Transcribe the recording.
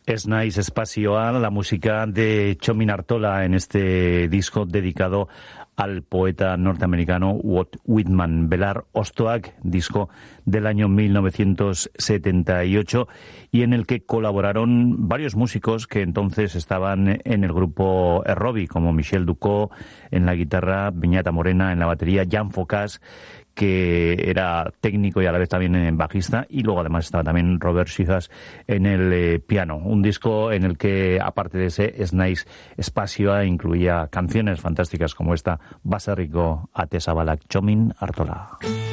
Es Nice Espazioa, la música de Txomin Artola en este disco dedicado al poeta norteamericano Walt Whitman. Belar Ostoak, disco del año 1978 y en el que colaboraron varios músicos que entonces estaban en el grupo Errobi, como Michel Ducó en la guitarra, Viñata Morena en la batería, Jan Focas, que era técnico y a la vez también bajista, y luego además estaba también Robert Sijas en el piano. Un disco en el que, aparte de ese Es Nice Espazioa, incluía canciones fantásticas como esta, Baserriko Ate Zabalak, Txomin Artola.